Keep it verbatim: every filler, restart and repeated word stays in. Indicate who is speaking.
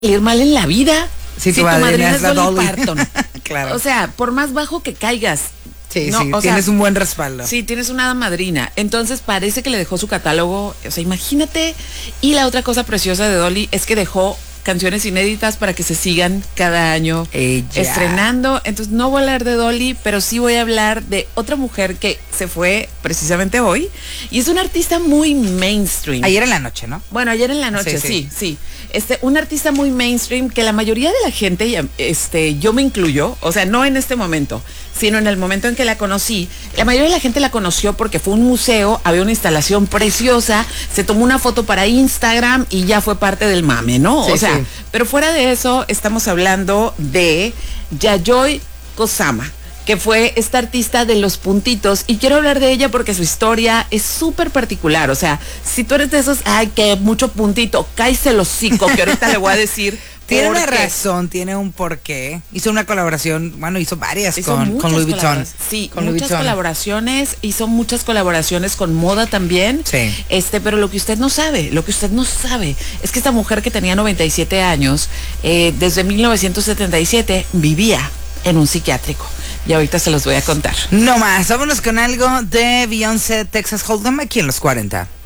Speaker 1: ir mal en la vida
Speaker 2: si,
Speaker 1: si
Speaker 2: tu
Speaker 1: tu madrina es
Speaker 2: la
Speaker 1: Dolly
Speaker 2: Dolly
Speaker 1: Parton.
Speaker 2: Claro.
Speaker 1: O sea, por más bajo que caigas.
Speaker 2: Sí,
Speaker 1: no,
Speaker 2: sí,
Speaker 1: o
Speaker 2: tienes
Speaker 1: sea,
Speaker 2: un buen respaldo.
Speaker 1: Sí, tienes una hada madrina. Entonces parece que le dejó su catálogo. O sea, imagínate. Y la otra cosa preciosa de Dolly es que dejó canciones inéditas para que se sigan cada año
Speaker 2: Ella.
Speaker 1: estrenando. Entonces no voy a hablar de Dolly, pero sí voy a hablar de otra mujer que se fue precisamente hoy. Y es una artista muy mainstream.
Speaker 2: Ayer en la noche, ¿no?
Speaker 1: Bueno, ayer en la noche, sí, sí. sí. Este, un artista muy mainstream que la mayoría de la gente, este, yo me incluyo, o sea, no en este momento, sino en el momento en que la conocí, la mayoría de la gente la conoció porque fue un museo, había una instalación preciosa, se tomó una foto para Instagram y ya fue parte del mame, ¿no?
Speaker 2: Sí,
Speaker 1: o sea,
Speaker 2: sí.
Speaker 1: pero fuera de eso, estamos hablando de Yayoi Kusama, que fue esta artista de los puntitos, y quiero hablar de ella porque su historia es súper particular. O sea, si tú eres de esos, ay, que mucho puntito, cállese el hocico, que ahorita le voy a decir.
Speaker 2: Tiene una
Speaker 1: porque
Speaker 2: razón, tiene un porqué. Hizo una colaboración, bueno, hizo varias
Speaker 1: hizo
Speaker 2: con, con Louis Vuitton.
Speaker 1: Sí,
Speaker 2: con
Speaker 1: muchas
Speaker 2: Louis Vuitton.
Speaker 1: colaboraciones, hizo muchas colaboraciones con moda también.
Speaker 2: Sí.
Speaker 1: Este, pero lo que usted no sabe, lo que usted no sabe, es que esta mujer que tenía noventa y siete años, eh, desde mil novecientos setenta y siete, vivía en un psiquiátrico. Y ahorita se los voy a contar.
Speaker 2: No más, vámonos con algo de Beyoncé, Texas Hold'em, aquí en los cuarenta.